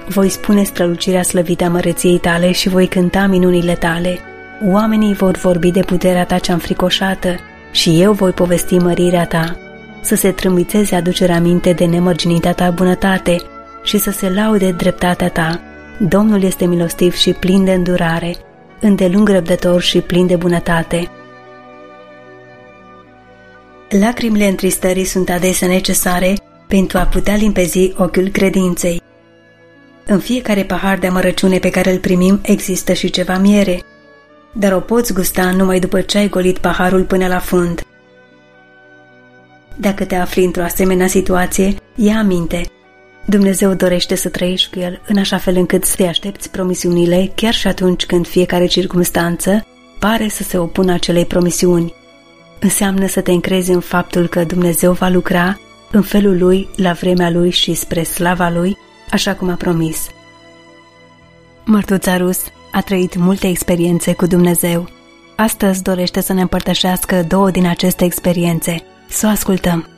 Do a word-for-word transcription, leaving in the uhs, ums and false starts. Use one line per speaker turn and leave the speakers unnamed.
Voi spune strălucirea slăvită a măreției tale și voi cânta minunile tale. Oamenii vor vorbi de puterea ta cea înfricoșată și eu voi povesti mărirea ta. Să se trâmbițeze aducerea minte de nemărginita ta bunătate și să se laude dreptatea ta. Domnul este milostiv și plin de îndurare, îndelung răbdător și plin de bunătate. Lacrimile întristării sunt adesea necesare pentru a putea limpezi ochiul credinței. În fiecare pahar de amărăciune pe care îl primim există și ceva miere, dar o poți gusta numai după ce ai golit paharul până la fund. Dacă te afli într-o asemenea situație, ia aminte. Dumnezeu dorește să trăiești cu El în așa fel încât să te aștepți promisiunile chiar și atunci când fiecare circumstanță pare să se opună acelei promisiuni. Înseamnă să te încrezi în faptul că Dumnezeu va lucra în felul Lui, la vremea Lui și spre slava Lui, așa cum a promis. Mărtuța Rus a trăit multe experiențe cu Dumnezeu. Astăzi dorește să ne împărtășească două din aceste experiențe. Să o ascultăm!